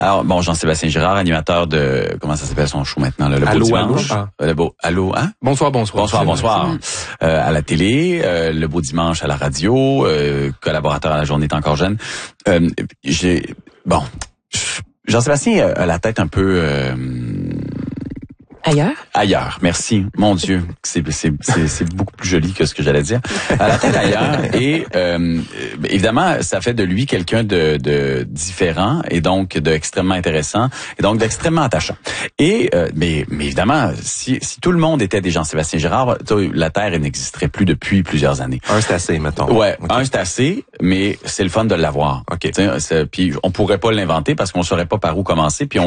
Alors, bon, Jean-Sébastien Girard, animateur de... Comment ça s'appelle son show maintenant? Là, le Beau Dimanche. Le Beau... Allô, hein? Bonsoir. À la télé, le Beau Dimanche à la radio, collaborateur à la Journée est encore jeune. Jean-Sébastien a la tête un peu... Ailleurs, merci. Mon Dieu, c'est beaucoup plus joli que ce que j'allais dire. À la tête ailleurs, et évidemment, ça fait de lui quelqu'un de différent et donc d'extrêmement intéressant et donc d'extrêmement attachant. Et mais évidemment, si tout le monde était des Jean-Sébastien Girard, la Terre n'existerait plus depuis plusieurs années. Un c'est assez, mettons. Ouais, okay. Un c'est assez, mais c'est le fun de l'avoir. OK. Puis on pourrait pas l'inventer parce qu'on saurait pas par où commencer. Puis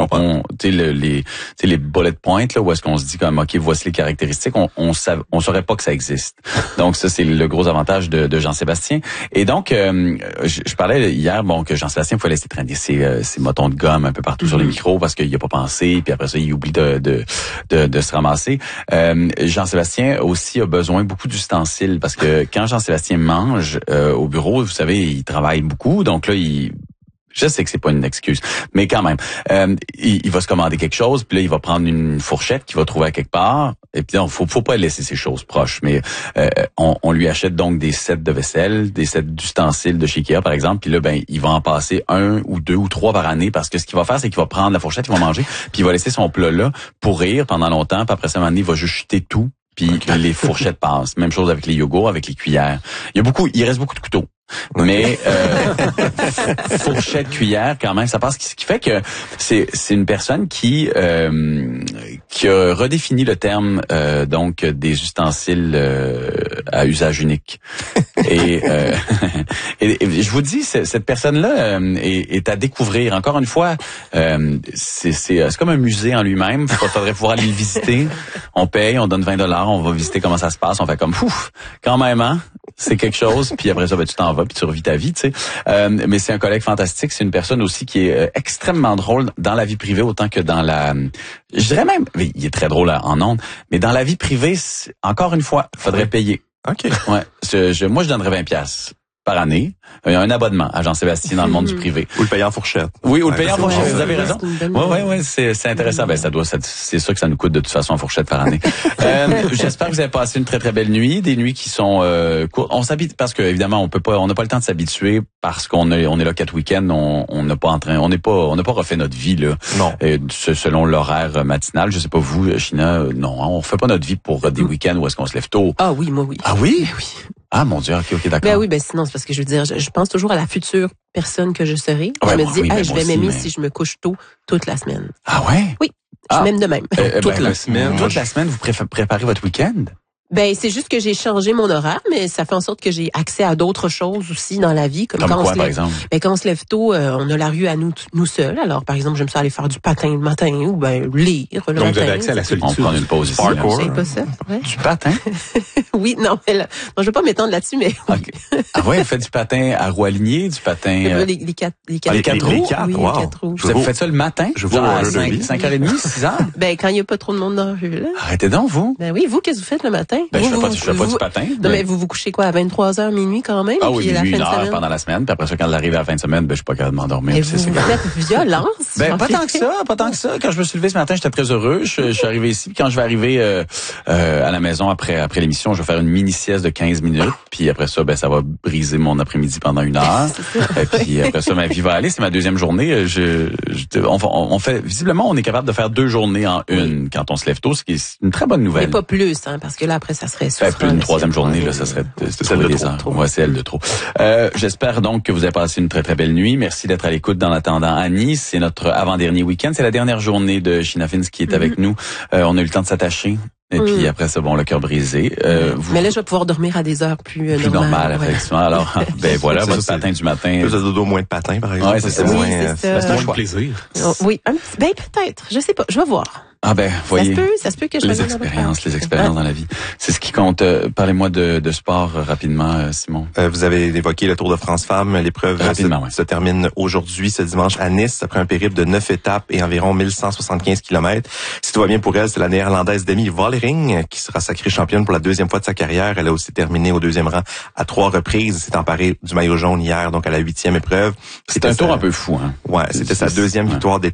les bullet points là, où est-ce qu'on se dit comme OK, voici les caractéristiques, on saurait pas que ça existe. Donc ça c'est le gros avantage de Jean-Sébastien. Et donc je parlais hier que Jean-Sébastien pouvait laisser traîner ses motons de gomme un peu partout sur les micros parce qu'il y a pas pensé, puis après ça il oublie de se ramasser. Jean-Sébastien aussi a besoin beaucoup d'ustensiles parce que quand Jean-Sébastien mange au bureau, vous savez, il travaille beaucoup, donc là je sais que c'est pas une excuse, mais quand même, il va se commander quelque chose, puis là il va prendre une fourchette qu'il va trouver à quelque part, et puis non, faut pas laisser ces choses proches, mais on lui achète donc des sets de vaisselle, des sets d'ustensiles de chez Ikea par exemple, puis là il va en passer 1 ou 2 ou 3 par année parce que ce qu'il va faire c'est qu'il va prendre la fourchette, il va manger, puis il va laisser son plat là pourrir pendant longtemps, puis après ça un moment donné, il va juste jeter tout. Puis les fourchettes passent. Même chose avec les yogourts, avec les cuillères. Il reste beaucoup de couteaux. Mais fourchette, cuillère, quand même, ça passe. Ce qui fait que c'est une personne qui a redéfini le terme donc des ustensiles à usage unique. Et je vous dis, cette personne-là est à découvrir. Encore une fois, c'est comme un musée en lui-même. Faudrait pouvoir aller le visiter. On paye, on donne $20, on va visiter comment ça se passe. On fait comme quand même, hein. C'est quelque chose, puis après ça, tu t'en vas, puis tu revis ta vie, tu sais. Mais c'est un collègue fantastique, c'est une personne aussi qui est extrêmement drôle dans la vie privée autant que dans la... Je dirais même, il est très drôle en ondes, mais dans la vie privée, encore une fois, faudrait payer. OK. Ouais. Moi, je donnerais 20$ par année, un abonnement à Jean-Sébastien dans le monde du privé. Ou le payer en fourchette. Oui, ou le payer en fourchette, vous avez raison. Ouais, c'est intéressant. C'est sûr que ça nous coûte de toute façon en fourchette par année. J'espère que vous avez passé une très très belle nuit, des nuits qui sont courtes. On s'habite parce que évidemment on n'a pas le temps de s'habituer parce qu'on est là 4 week-ends, on n'a pas refait notre vie là. Non. Selon l'horaire matinal, je sais pas vous, China, non, on refait pas notre vie pour des week-ends où est-ce qu'on se lève tôt. Ah oui, moi oui. Ah oui? Oui. Ah mon Dieu, ok, d'accord. Ben oui, sinon c'est parce que je veux dire, je pense toujours à la future personne que je serai. Ouais, je me dis, je vais m'aimer si je me couche tôt toute la semaine. Ah ouais? Oui, je m'aime de même. Toute la semaine, vous préparez votre week-end? Ben c'est juste que j'ai changé mon horaire, mais ça fait en sorte que j'ai accès à d'autres choses aussi dans la vie, comme quoi, par exemple. Ben quand on se lève tôt, on a la rue à nous seuls. Alors par exemple, j'aime ça aller faire du patin le matin ou lire le matin. Donc vous avez accès à la solitude. On prend une pause ici. Parkour. C'est pas ça. Ouais. Du patin? Oui, non, mais là, je vais pas m'étendre là-dessus, mais oui. Okay. Ah ouais, vous faites du patin à roue alignée, du patin... Les quatre roues. Les quatre oui, wow. Les quatre roues. Vous faites ça le matin? Je vois à 5h30, 6h? Ben quand il y a pas trop de monde dans la rue, là. Arrêtez donc, vous. Ben oui, vous, qu'est-ce que vous faites le matin? Ben je fais pas du patin. Non, mais vous couchez quoi, à 23h, minuit quand même? Ah oui, minuit, 1h pendant la semaine. Puis après ça, quand j'arrive à la fin de semaine, je suis pas capable de m'endormir. Et vous faites violence? Ben, pas tant que ça. Quand je me suis levé ce matin, j'étais très heureux. Je suis arrivé ici. Puis quand je vais arriver à la maison après l'émission, je vais faire une mini sieste de 15 minutes. Puis après ça, ça va briser mon après-midi pendant 1 heure. Et puis après ça, ma vie va aller. C'est ma deuxième journée. On fait, visiblement, on est capable de faire 2 journées en une quand on se lève tôt, ce qui est une très bonne nouvelle. Mais pas plus, hein, parce que là, après, ça serait souffrant. Une troisième journée, là, ça serait celle de trop. Ouais, c'est elle de trop. J'espère donc que vous avez passé une très très belle nuit. Merci d'être à l'écoute dans l'attendant Annie. C'est notre avant-dernier week-end. C'est la dernière journée de China Fins qui est avec nous. On a eu le temps de s'attacher. Et puis après ça, le cœur brisé. Mais là, je vais pouvoir dormir à des heures plus normales. Effectivement. Alors, voilà, votre patin du matin. Plus de dodo, moins de patin, par exemple. Ouais, c'est moins de plaisir. Oui, peut-être. Je sais pas. Je vais voir. Ah ben, voyez. Ça se peut que je les expériences dans la vie. C'est ce qui compte. Parlez-moi de sport rapidement, Simon. Vous avez évoqué le Tour de France Femmes. L'épreuve se termine aujourd'hui, ce dimanche, à Nice, après un périple de 9 étapes et environ 1175 km. Si tout va bien pour elle, c'est la Néerlandaise Demi Vollering qui sera sacrée championne pour la deuxième fois de sa carrière. Elle a aussi terminé au deuxième rang à 3 reprises. Elle s'est emparée du maillot jaune hier, donc à la 8e épreuve. C'est un tour un peu fou, hein. Ouais, c'était sa deuxième victoire